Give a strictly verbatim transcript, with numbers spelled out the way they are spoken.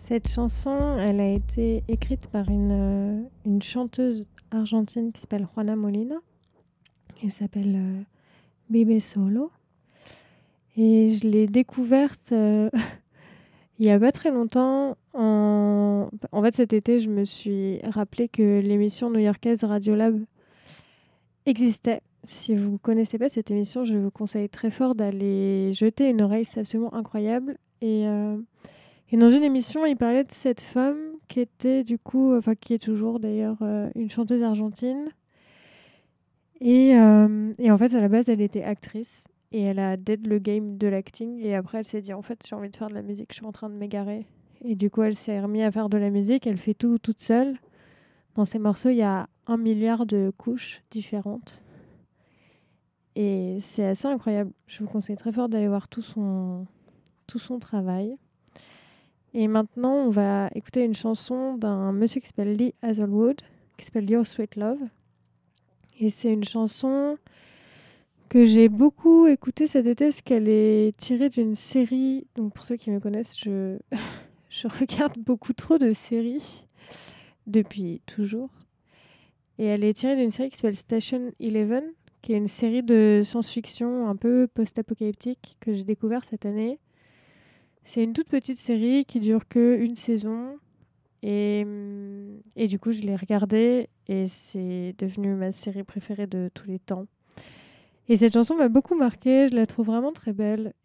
Cette chanson, elle a été écrite par une, euh, une chanteuse argentine qui s'appelle Juana Molina. Elle s'appelle euh, Bebe Solo. Et je l'ai découverte euh, il y a pas très longtemps. En... en fait, cet été, je me suis rappelé que l'émission new-yorkaise Radiolab existait. Si vous ne connaissez pas cette émission, je vous conseille très fort d'aller jeter une oreille. C'est absolument incroyable. Et... Euh, Et dans une émission, il parlait de cette femme qui était du coup, enfin qui est toujours d'ailleurs euh, une chanteuse argentine. Et, euh, et en fait, à la base, elle était actrice. Et elle a dead le game de l'acting. Et après, elle s'est dit, en fait, j'ai envie de faire de la musique, je suis en train de m'égarer. Et du coup, elle s'est remise à faire de la musique. Elle fait tout toute seule. Dans ses morceaux, il y a un milliard de couches différentes. Et c'est assez incroyable. Je vous conseille très fort d'aller voir tout son, tout son travail. Et maintenant, on va écouter une chanson d'un monsieur qui s'appelle Lee Hazelwood, qui s'appelle Your Sweet Love. Et c'est une chanson que j'ai beaucoup écoutée cet été, parce qu'elle est tirée d'une série. Donc pour ceux qui me connaissent, je, je regarde beaucoup trop de séries, depuis toujours. Et elle est tirée d'une série qui s'appelle Station Eleven, qui est une série de science-fiction un peu post-apocalyptique que j'ai découvert cette année. C'est une toute petite série qui dure qu'une saison. Et, et du coup, je l'ai regardée et c'est devenu ma série préférée de tous les temps. Et cette chanson m'a beaucoup marquée, je la trouve vraiment très belle.